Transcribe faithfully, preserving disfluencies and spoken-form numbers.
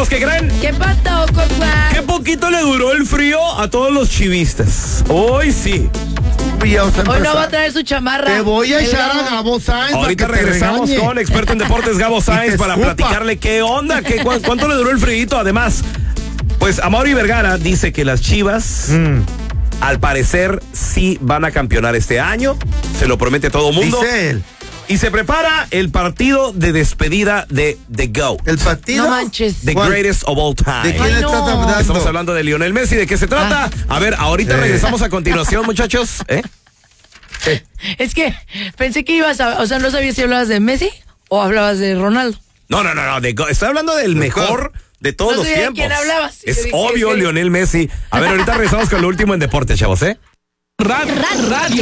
chavos, ¿qué creen? ¿Qué pasó, compa? Qué poquito le duró el frío a todos los chivistas. Hoy sí. Hoy no va a traer su chamarra. Te voy a echar a Gabo Sáenz. Ahorita regresamos con experto en deportes Gabo Sáenz para escupa. platicarle qué onda, qué, cu- cuánto le duró el frío. Además, pues Amaury Vergara dice que las Chivas, mm. al parecer, sí van a campeonar este año. Se lo promete todo el mundo. Dice él. Y se prepara el partido de despedida de The GOAT. ¿El partido? No manches. The ¿Cuál? greatest of all time. ¿De quién Ay, le no. estás hablando? Estamos hablando de Lionel Messi. ¿De qué se trata? Ah. A ver, ahorita Eh. regresamos a continuación, muchachos. ¿Eh? Es que pensé que ibas a... O sea, no sabía si hablabas de Messi o hablabas de Ronaldo. No, no, no, no. de Go- Estoy hablando del mejor de todos No los sabía de tiempos. quién hablabas. Es Yo dije, obvio, ¿qué? Lionel Messi. A ver, ahorita regresamos con lo último en deporte, chavos, ¿eh? Radio.